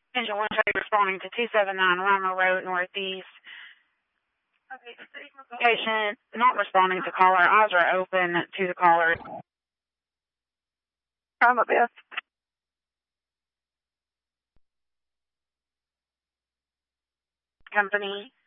Engine 1 responding to 279 Weimer Road Northeast. Patient not responding to caller. Eyes are open to the caller. Try my best. Company